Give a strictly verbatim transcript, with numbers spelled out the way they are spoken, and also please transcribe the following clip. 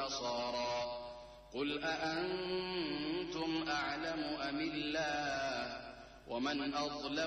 والنصارى قل أأنتم أعلم أم الله ومن أظلم